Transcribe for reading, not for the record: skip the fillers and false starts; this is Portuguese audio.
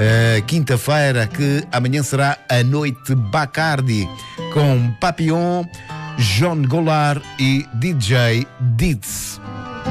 quinta-feira, que amanhã será a noite Bacardi, com Papillon, John Goulart e DJ Ditz.